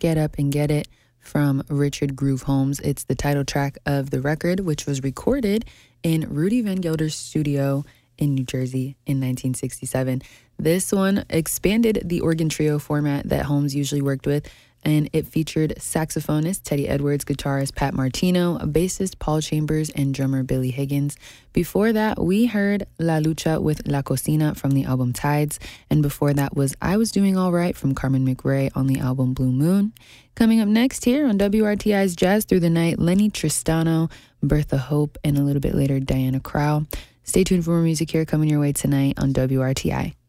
Get Up and Get It from Richard Groove Holmes. It's the title track of the record, which was recorded in Rudy Van Gelder's studio in New Jersey in 1967. This one expanded the organ trio format that Holmes usually worked with, and it featured saxophonist Teddy Edwards, guitarist Pat Martino, bassist Paul Chambers, and drummer Billy Higgins. Before that, we heard La Lucha with La Cocina from the album Tides, and before that was I Was Doing All Right from Carmen McRae on the album Blue Moon. Coming up next here on WRTI's Jazz Through the Night, Lenny Tristano, Bertha Hope, and a little bit later, Diana Krall. Stay tuned for more music here coming your way tonight on WRTI.